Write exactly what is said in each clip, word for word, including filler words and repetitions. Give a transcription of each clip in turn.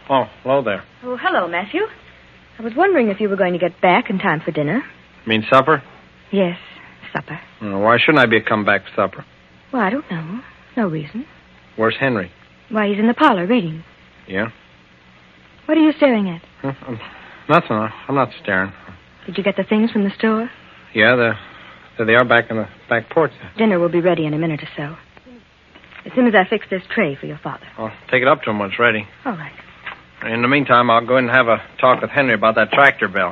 Oh, hello there. Oh, hello, Matthew. I was wondering if you were going to get back in time for dinner. You mean supper? Yes, supper. Oh, why shouldn't I be come back for supper? Well, I don't know. No reason. Where's Henry? Why, he's in the parlor reading. Yeah? What are you staring at? Huh, um, nothing. I'm not staring. Did you get the things from the store? Yeah, they're, there they are back in the back porch. Dinner will be ready in a minute or so. As soon as I fix this tray for your father. I'll take it up to him when it's ready. All right. In the meantime, I'll go in and have a talk with Henry about that tractor bill.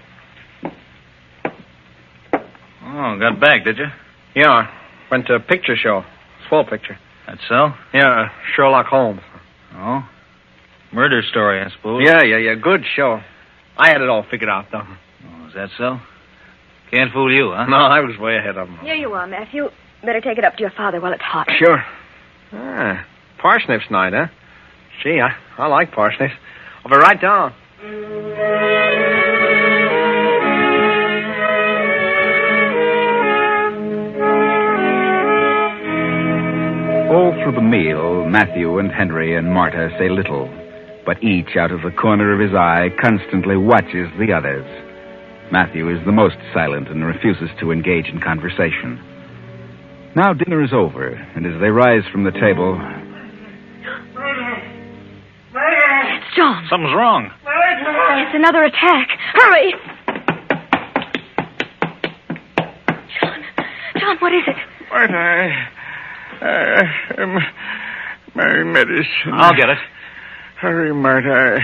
Oh, got back, did you? Yeah, went to a picture show. Swell picture. That's so? Yeah, uh, Sherlock Holmes. Oh? Murder story, I suppose. Yeah, yeah, yeah. Good show. I had it all figured out, though. Oh, is that so? Can't fool you, huh? No, I was way ahead of him. Here you are, Matthew. Better take it up to your father while it's hot. Sure. Ah, parsnips night, huh? Gee, I, I like parsnips. I'll be right down. All through the meal, Matthew and Henry and Marta say little, but each out of the corner of his eye constantly watches the others. Matthew is the most silent and refuses to engage in conversation. Now dinner is over, and as they rise from the table... It's John. Something's wrong. It's another attack. Hurry! John. John, what is it? What I... Uh, um, my medicine. I'll get it. Hurry, Marta.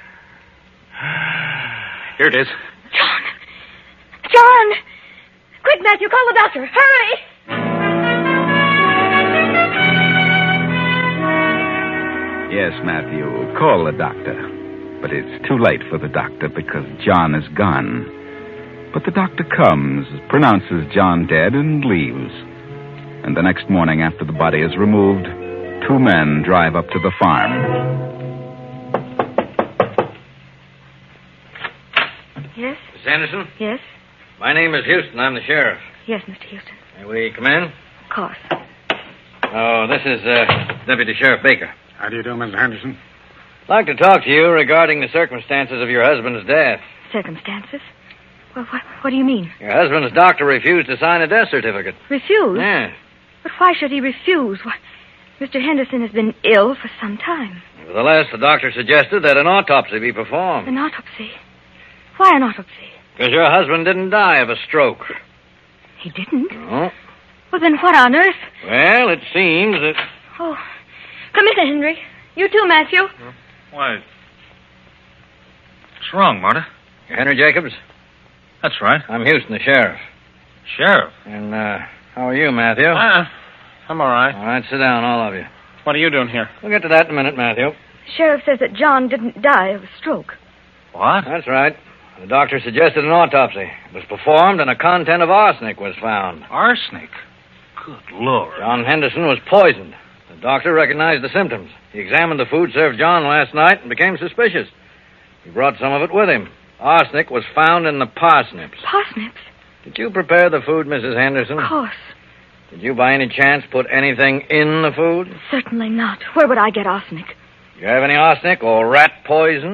Here it is. John! John! Quick, Matthew, call the doctor. Hurry! Yes, Matthew, call the doctor. But it's too late for the doctor because John is gone. But the doctor comes, pronounces John dead, and leaves. And the next morning, after the body is removed, two men drive up to the farm. Yes? Miss Anderson? Yes? My name is Houston. I'm the sheriff. Yes, Mister Houston. May we come in? Of course. Oh, this is uh, Deputy Sheriff Baker. How do you do, Mister Henderson? I'd like to talk to you regarding the circumstances of your husband's death. Circumstances? Well, what, what do you mean? Your husband's doctor refused to sign a death certificate. Refuse? Yes. But why should he refuse? Why, Mister Henderson has been ill for some time. Nevertheless, the doctor suggested that an autopsy be performed. An autopsy? Why an autopsy? Because your husband didn't die of a stroke. He didn't? No. Well, then what on earth? Well, it seems that... Oh, come in, Henry. You too, Matthew. Why? What's wrong, Marta? You're Henry Jacobs? That's right. I'm Houston, the sheriff. Sheriff? And, uh, how are you, Matthew? Uh, I'm all right. All right, sit down, all of you. What are you doing here? We'll get to that in a minute, Matthew. Sheriff says that John didn't die of a stroke. What? That's right. The doctor suggested an autopsy. It was performed, and a content of arsenic was found. Arsenic? Good Lord. John Henderson was poisoned. The doctor recognized the symptoms. He examined the food served John last night and became suspicious. He brought some of it with him. Arsenic was found in the parsnips. Parsnips? Did you prepare the food, Missus Henderson? Of course. Did you by any chance put anything in the food? Certainly not. Where would I get arsenic? Do you have any arsenic or rat poison?